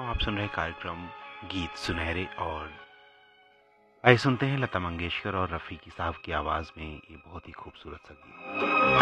आप सुन रहे कार्यक्रम गीत सुनहरे। और आइए सुनते हैं लता मंगेशकर और रफ़ी की साहब की आवाज़ में ये बहुत ही खूबसूरत सा गीत।